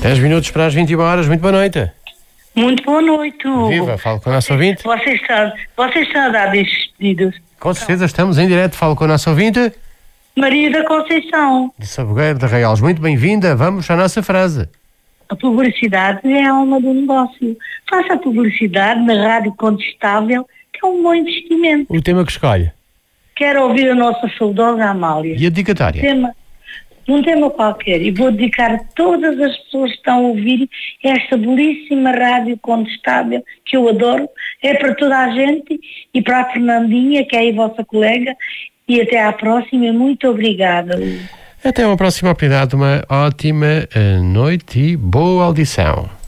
10 minutos para as 21 horas, muito boa noite. Muito boa noite, Hugo. Viva, falo com o nosso ouvinte. Vocês estão a dar despedidos. Com certeza estamos em direto, falo com o nosso ouvinte. Maria da Conceição. De Sabogueiro de Arraiais, muito bem-vinda, vamos à nossa frase. A publicidade é a alma do negócio. Faça a publicidade na rádio contestável, que é um bom investimento. O tema que escolhe. Quero ouvir a nossa saudosa Amália. E a dedicatória? Um tema qualquer, e vou dedicar a todas as pessoas que estão a ouvir esta belíssima rádio contestável, que eu adoro, é para toda a gente, e para a Fernandinha, que é a vossa colega, e até à próxima. Muito obrigada. Até uma próxima oportunidade, uma ótima noite e boa audição.